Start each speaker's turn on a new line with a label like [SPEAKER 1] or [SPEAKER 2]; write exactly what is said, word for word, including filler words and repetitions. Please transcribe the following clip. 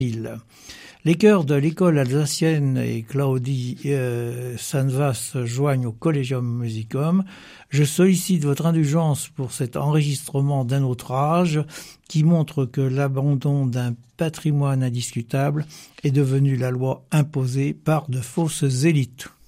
[SPEAKER 1] Les chœurs de l'école alsacienne et Claudie euh, Sanva se joignent au Collegium Musicum. Je sollicite votre indulgence pour cet enregistrement d'un autre âge qui montre que l'abandon d'un patrimoine indiscutable est devenu la loi imposée par de fausses élites.